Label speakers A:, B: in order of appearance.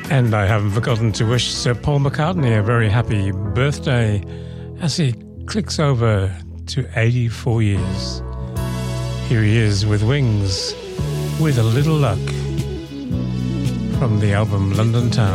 A: And I haven't forgotten to wish Sir Paul McCartney a very happy birthday as he clicks over to 84 years. Here he is with Wings, With a Little Luck, from the album London Town.